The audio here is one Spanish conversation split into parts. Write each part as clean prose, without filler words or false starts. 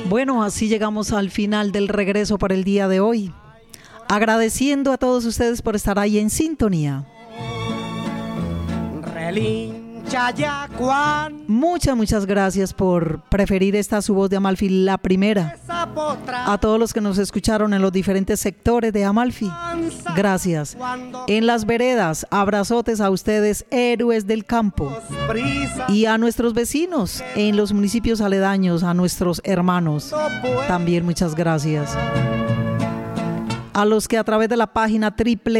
Bueno, así llegamos al final del regreso para el día de hoy. Agradeciendo a todos ustedes por estar ahí en sintonía. Muchas gracias por preferir esta su voz de Amalfi, la primera. A todos los que nos escucharon en los diferentes sectores de Amalfi, gracias. En las veredas, abrazotes a ustedes, héroes del campo. Y a nuestros vecinos en los municipios aledaños, a nuestros hermanos, también muchas gracias. A los que a través de la página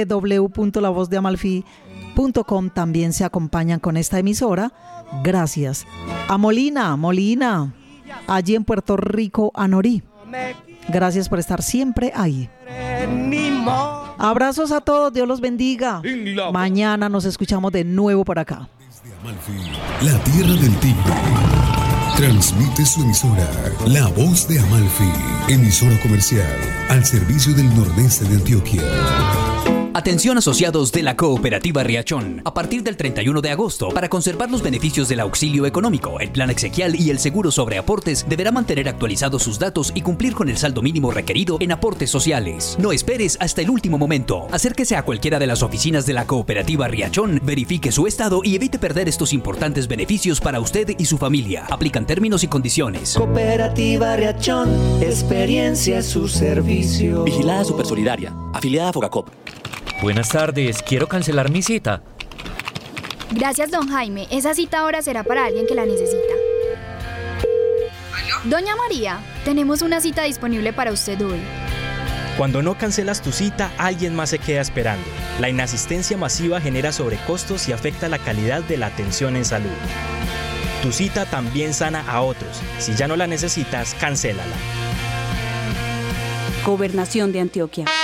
www.lavozdeamalfi.com también se acompañan con esta emisora, gracias. A Molina, allí en Puerto Rico, a Norí, gracias por estar siempre ahí. Abrazos a todos, Dios los bendiga. Mañana nos escuchamos de nuevo por acá. Desde Amalfi, la tierra del tigre, transmite su emisora, La Voz de Amalfi, emisora comercial al servicio del nordeste de Antioquia. Atención asociados de la Cooperativa Riachón. A partir del 31 de agosto, para conservar los beneficios del auxilio económico, el plan exequial y el seguro sobre aportes, deberá mantener actualizados sus datos y cumplir con el saldo mínimo requerido en aportes sociales. No esperes hasta el último momento. Acérquese a cualquiera de las oficinas de la Cooperativa Riachón, verifique su estado y evite perder estos importantes beneficios para usted y su familia. Aplican términos y condiciones. Cooperativa Riachón, experiencia es su servicio. Vigilada Supersolidaria, afiliada a Fogacop. Buenas tardes, quiero cancelar mi cita. Gracias, don Jaime. Esa cita ahora será para alguien que la necesita. ¿Aló? Doña María, tenemos una cita disponible para usted hoy. Cuando no cancelas tu cita, alguien más se queda esperando. La inasistencia masiva genera sobrecostos y afecta la calidad de la atención en salud. Tu cita también sana a otros. Si ya no la necesitas, cancélala. Gobernación de Antioquia.